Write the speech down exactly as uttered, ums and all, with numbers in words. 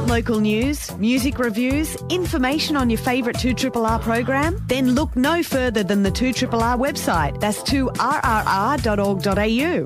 local news, music reviews, information on your favourite two R R R program? Then look no further than the two R R R website. That's two R R R dot org dot A U.